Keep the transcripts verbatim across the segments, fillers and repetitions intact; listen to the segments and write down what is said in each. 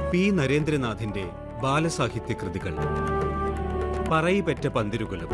P നരേന്ദ്രനാഥിന്റെ ബാലസാഹിത്യ കൃതികൾ. പറയിപെറ്റ പന്തിരുകുലം.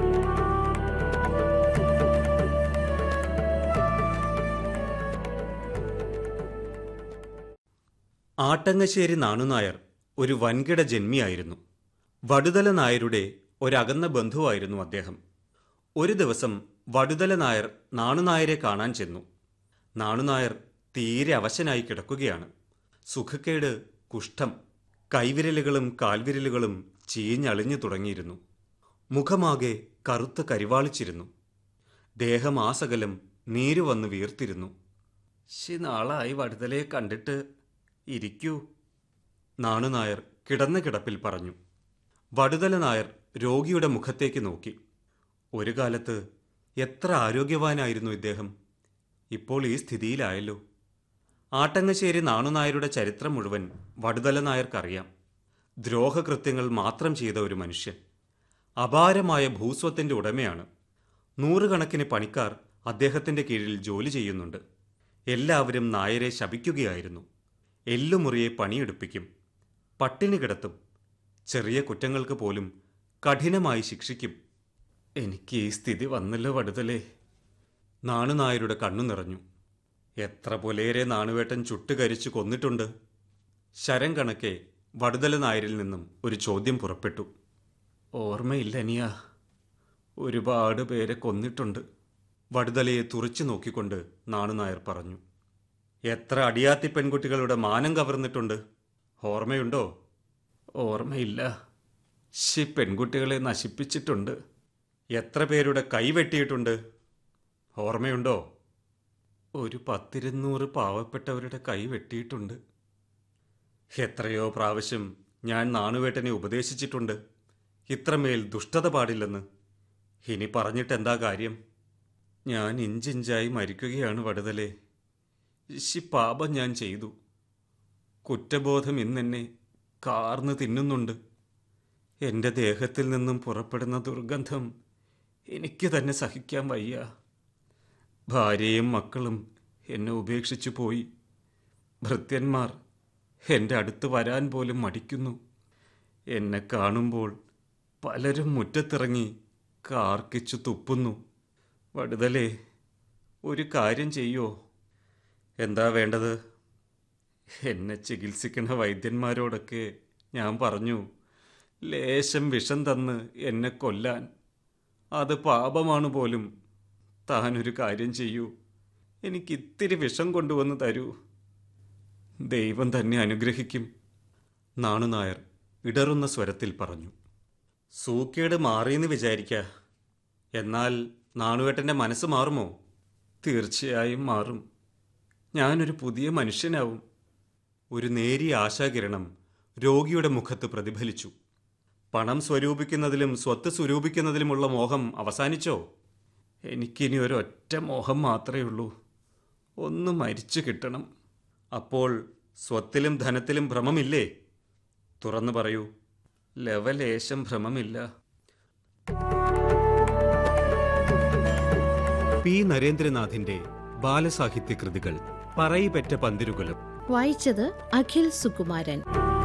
ആട്ടങ്ങശ്ശേരി നാണുനായർ ഒരു വൻകിട ജന്മിയായിരുന്നു. വടുതല നായരുടെ ഒരകന്ന ബന്ധുവായിരുന്നു അദ്ദേഹം. ഒരു ദിവസം വടുതല നായർ നാണുനായരെ കാണാൻ ചെന്നു. നാണുനായർ തീരെ അവശനായി കിടക്കുകയാണ്. സുഖക്കേട്, കുഷ്ഠം, കൈവിരലുകളും കാൽവിരലുകളും ചീഞ്ഞളിഞ്ഞു തുടങ്ങിയിരുന്നു. മുഖമാകെ കറുത്ത് കരിവാളിച്ചിരുന്നു. ദേഹമാസകലം നീരു വന്ന് വീർത്തിരുന്നു. ശി നാളായി വടുതലയെ കണ്ടിട്ട്, ഇരിക്കൂ, നാണുനായർ കിടന്ന കിടപ്പിൽ പറഞ്ഞു. വടുതല നായർ രോഗിയുടെ മുഖത്തേക്ക് നോക്കി. ഒരു കാലത്ത് എത്ര ആരോഗ്യവാനായിരുന്നു ഇദ്ദേഹം. ഇപ്പോൾ ഈ സ്ഥിതിയിലായല്ലോ. ആട്ടങ്ങശ്ശേരി നാണുനായരുടെ ചരിത്രം മുഴുവൻ വടുതല നായർക്കറിയാം. ദ്രോഹകൃത്യങ്ങൾ മാത്രം ചെയ്ത ഒരു മനുഷ്യൻ. അപാരമായ ഭൂസ്വത്തിൻ്റെ ഉടമയാണ്. നൂറുകണക്കിന് പണിക്കാർ അദ്ദേഹത്തിൻ്റെ കീഴിൽ ജോലി ചെയ്യുന്നുണ്ട്. എല്ലാവരും നായരെ ശപിക്കുകയായിരുന്നു. എല്ലുമുറിയെ പണിയെടുപ്പിക്കും, പട്ടിണി കിടത്തും, ചെറിയ കുറ്റങ്ങൾക്ക് പോലും കഠിനമായി ശിക്ഷിക്കും. എനിക്ക് ഈ സ്ഥിതി വന്നല്ലോ വടുതലേ. നാണുനായരുടെ കണ്ണു നിറഞ്ഞു. എത്ര പുലേരെ നാണുവേട്ടൻ ചുട്ടുകരിച്ചു കൊന്നിട്ടുണ്ട്. ശരം കണക്കെ വടുതല നായരിൽ നിന്നും ഒരു ചോദ്യം പുറപ്പെട്ടു. ഓർമ്മയില്ല അനിയ, ഒരുപാട് പേരെ കൊന്നിട്ടുണ്ട്. വടുതലയെ തുറച്ചു നോക്കിക്കൊണ്ട് നാണുനായർ പറഞ്ഞു. എത്ര അടിയാത്തി പെൺകുട്ടികളുടെ മാനം കവർന്നിട്ടുണ്ട്. ഓർമ്മയുണ്ടോ? ഓർമ്മയില്ല. ശി, പെൺകുട്ടികളെ നശിപ്പിച്ചിട്ടുണ്ട്. എത്ര പേരുടെ കൈവെട്ടിയിട്ടുണ്ട്. ഓർമ്മയുണ്ടോ? ഒരു പത്തിരുന്നൂറ് പാവപ്പെട്ടവരുടെ കൈ വെട്ടിയിട്ടുണ്ട്. എത്രയോ പ്രാവശ്യം ഞാൻ നാണുവേട്ടനെ ഉപദേശിച്ചിട്ടുണ്ട്, ഇത്രമേൽ ദുഷ്ടത പാടില്ലെന്ന്. ഇനി പറഞ്ഞിട്ടെന്താ കാര്യം? ഞാൻ ഇഞ്ചിഞ്ചായി മരിക്കുകയാണ് വടുതലേ. ശി, പാപം ഞാൻ ചെയ്തു. കുറ്റബോധം ഇന്നെന്നെ കാർന്ന് തിന്നുന്നുണ്ട്. എൻ്റെ ദേഹത്തിൽ നിന്നും പുറപ്പെടുന്ന ദുർഗന്ധം എനിക്ക് തന്നെ സഹിക്കാൻ വയ്യ. ഭാര്യയും മക്കളും എന്നെ ഉപേക്ഷിച്ചു പോയി. ഭൃത്യന്മാർ എൻ്റെ അടുത്ത് വരാൻ പോലും മടിക്കുന്നു. എന്നെ കാണുമ്പോൾ പലരും മുറ്റത്തിറങ്ങി കാർക്കിച്ചു തുപ്പുന്നു. വടുതലേ, ഒരു കാര്യം ചെയ്യോ? എന്താ വേണ്ടത്? എന്നെ ചികിത്സിക്കുന്ന വൈദ്യന്മാരോടൊക്കെ ഞാൻ പറഞ്ഞു, ലേശം വിഷം തന്ന് എന്നെ കൊല്ലാൻ. അത് പാപമാണ് പോലും. താനൊരു കാര്യം ചെയ്യൂ, എനിക്കിത്തിരി വിഷം കൊണ്ടുവന്ന് തരൂ. ദൈവം തന്നെ അനുഗ്രഹിക്കും. നാണുനായർ ഇടറുന്ന സ്വരത്തിൽ പറഞ്ഞു. സൂക്കേട് മാറിയെന്ന് വിചാരിക്ക. എന്നാൽ നാണുവേട്ടൻ്റെ മനസ്സ് മാറുമോ? തീർച്ചയായും മാറും. ഞാനൊരു പുതിയ മനുഷ്യനാവും. ഒരു നേരിയ ആശാകിരണം രോഗിയുടെ മുഖത്ത് പ്രതിഫലിച്ചു. പണം സ്വരൂപിക്കുന്നതിലും സ്വത്ത് സ്വരൂപിക്കുന്നതിലുമുള്ള മോഹം അവസാനിച്ചോ? എനിക്കിനി ഒരൊറ്റ മോഹം മാത്രമേ ഉള്ളൂ, ഒന്ന് മരിച്ചു കിട്ടണം. അപ്പോൾ സ്വത്തിലും ധനത്തിലും ഭ്രമമില്ലേ? തുറന്നു പറയൂ. ലവലേശം ഭ്രമമില്ല. പി നരേന്ദ്രനാഥിന്റെ ബാലസാഹിത്യ കൃതികൾ. പറയിപെറ്റ പന്തിരുകുലം. വായിച്ചത് അഖിൽ സുകുമാരൻ.